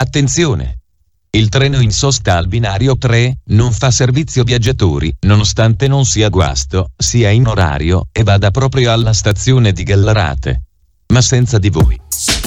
Attenzione! Il treno in sosta al binario 3 non fa servizio viaggiatori, nonostante non sia guasto, sia in orario e vada proprio alla stazione di Gallarate. Ma senza di voi.